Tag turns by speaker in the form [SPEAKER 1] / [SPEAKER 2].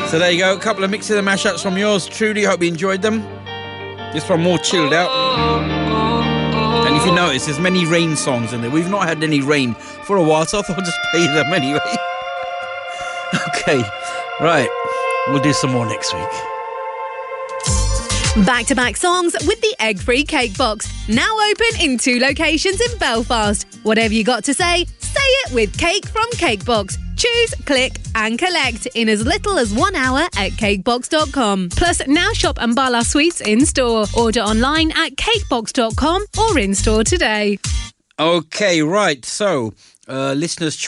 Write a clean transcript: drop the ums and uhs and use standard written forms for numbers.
[SPEAKER 1] So there you go, a couple of mixes and mashups from yours truly. Hope you enjoyed them. This one more chilled out. And if you notice, there's many rain songs in there. We've not had any rain for a while, so I thought I'd just play them anyway. Okay, right. We'll do some more next week.
[SPEAKER 2] Back-to-back songs with the egg-free cake box. Now open in 2 locations in Belfast. Whatever you got to say it with Cake from Cakebox. Choose, click and collect in as little as 1 hour at cakebox.com. Plus, now shop Ambala Sweets in-store. Order online at cakebox.com or in-store today.
[SPEAKER 1] Okay, right. So, listeners'